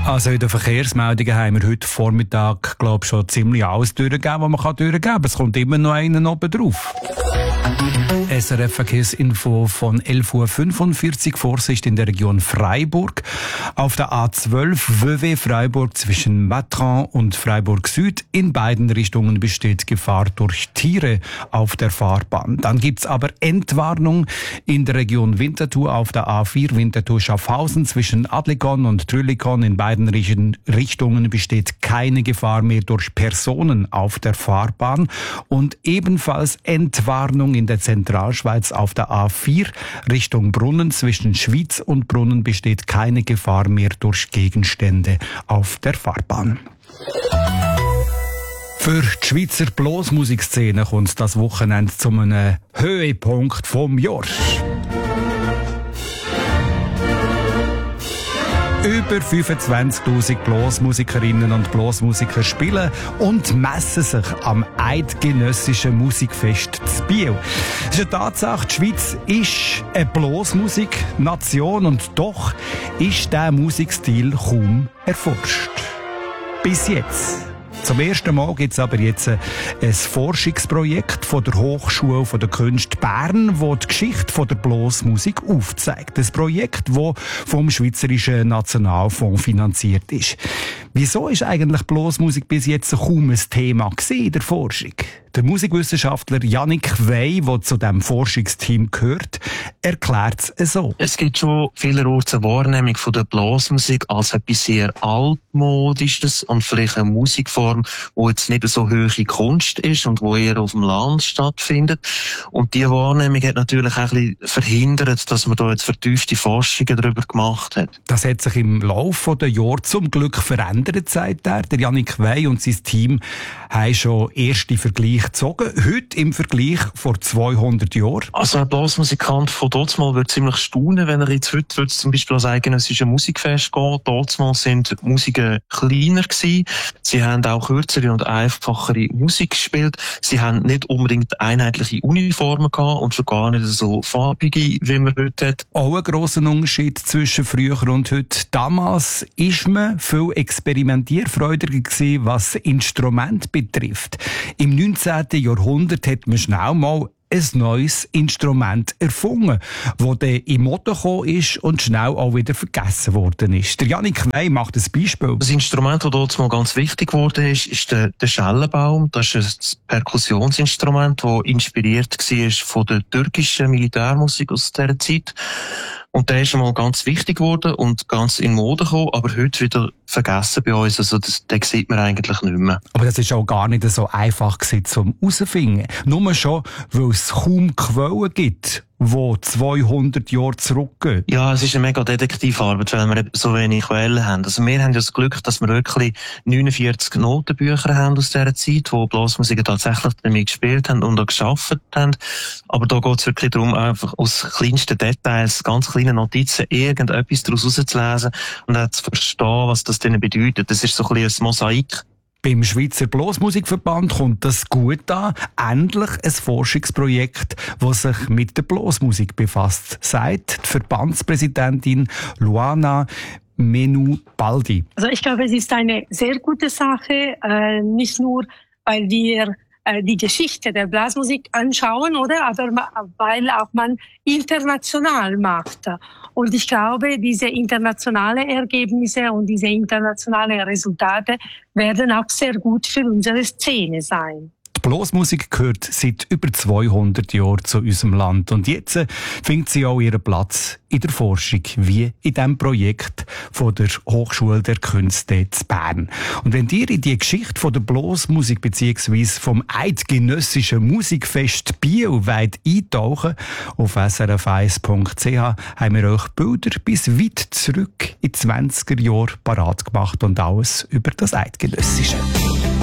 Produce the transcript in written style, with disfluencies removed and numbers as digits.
Also in den Verkehrsmeldungen haben wir heute Vormittag, glaube ich, schon ziemlich alles durchgegeben, was man durchgeben kann. Es kommt immer noch einen oben drauf. SRF Verkehrsinfo von 11:45 Uhr. Vorsicht in der Region Freiburg. Auf der A12 Vevey Freiburg zwischen Matran und Freiburg Süd. In beiden Richtungen besteht Gefahr durch Tiere auf der Fahrbahn. Dann gibt's aber Entwarnung in der Region Winterthur auf der A4 Winterthur-Schaffhausen zwischen Adlikon und Trüllikon. In beiden Richtungen besteht keine Gefahr mehr durch Personen auf der Fahrbahn. Und ebenfalls Entwarnung in der Zentralschweiz auf der A4 Richtung Brunnen. Zwischen Schwyz und Brunnen besteht keine Gefahr mehr durch Gegenstände auf der Fahrbahn. Für die Schweizer Blasmusikszene kommt das Wochenende zu einem Höhepunkt vom Jahr. Über 25'000 Blasmusikerinnen und Blasmusiker spielen und messen sich am Eidgenössischen Musikfest zu Biel. Es ist eine Tatsache, die Schweiz ist eine Blasmusiknation und doch ist dieser Musikstil kaum erforscht. Bis jetzt. Zum ersten Mal gibt es aber jetzt ein Forschungsprojekt von der Hochschule der Künste Bern, das die Geschichte der Blasmusik aufzeigt. Ein Projekt, das vom Schweizerischen Nationalfonds finanziert ist. Wieso ist eigentlich Blasmusik bis jetzt kaum ein Thema in der Forschung? Der Musikwissenschaftler Yannick Wey, der zu diesem Forschungsteam gehört, erklärt es so. Es gibt schon vielerorts eine Wahrnehmung von der Blasmusik als etwas sehr altmodisches und vielleicht eine Musikform, die jetzt nicht so hohe Kunst ist und die eher auf dem Land stattfindet. Und diese Wahrnehmung hat natürlich auch ein bisschen verhindert, dass man da jetzt vertiefte Forschungen darüber gemacht hat. Das hat sich im Laufe der Jahre zum Glück verändert, sagt er. Der Yannick Wey und sein Team haben schon erste Vergleiche gezogen. Heute im Vergleich vor 200 Jahren. Also ein Blasmusikant von damals würde ziemlich staunen, wenn er jetzt heute zum Beispiel als eidgenössisches Musikfest geht. Damals sind die Musiken kleiner gewesen. Sie haben auch kürzere und einfachere Musik gespielt. Sie haben nicht unbedingt einheitliche Uniformen gehabt und schon gar nicht so farbige, wie man heute hat. Auch ein grosser Unterschied zwischen früher und heute. Damals ist man viel experimentierfreudiger gewesen, was Instrument betrifft. Im 19. Jahrhundert hat man schnell mal ein neues Instrument erfunden, das dann in Mode gekommen ist und schnell auch wieder vergessen worden ist. Der Yannick Wey macht ein Beispiel. Das Instrument, das dort mal ganz wichtig geworden ist der Schellenbaum. Das ist ein Perkussionsinstrument, das inspiriert war von der türkischen Militärmusik aus dieser Zeit. Und der ist einmal ganz wichtig geworden und ganz in Mode gekommen, aber heute wieder vergessen bei uns. Also den sieht man eigentlich nicht mehr. Aber das ist auch gar nicht so einfach zum herausfinden. Nur schon, weil es kaum Quellen gibt, die 200 Jahre zurückgehen. Ja, es ist eine mega Detektivarbeit, weil wir so wenig Quellen haben. Also wir haben ja das Glück, dass wir wirklich 49 Notenbücher haben aus dieser Zeit, wo Blasmusiker tatsächlich damit gespielt haben und auch gearbeitet haben. Aber da geht es wirklich darum, einfach aus kleinsten Details, ganz kleinen Notizen, irgendetwas daraus herauszulesen und auch zu verstehen, was das denn bedeutet. Das ist so ein bisschen ein Mosaik. Beim Schweizer Blasmusikverband kommt das gut an. Endlich ein Forschungsprojekt, das sich mit der Blasmusik befasst, sagt die Verbandspräsidentin Luana Menubaldi. Also ich glaube, es ist eine sehr gute Sache, nicht nur, weil wir die Geschichte der Blasmusik anschauen, oder? Aber weil auch man international macht. Und ich glaube, diese internationalen Ergebnisse und diese internationalen Resultate werden auch sehr gut für unsere Szene sein. Die Blasmusik gehört seit über 200 Jahren zu unserem Land. Und jetzt findet sie auch ihren Platz in der Forschung, wie in diesem Projekt von der Hochschule der Künste zu Bern. Und wenn ihr in die Geschichte von der Blasmusik bzw. vom Eidgenössischen Musikfest Biel wollt eintauchen, auf srf1.ch haben wir euch Bilder bis weit zurück in die 20er Jahre parat gemacht und alles über das Eidgenössische.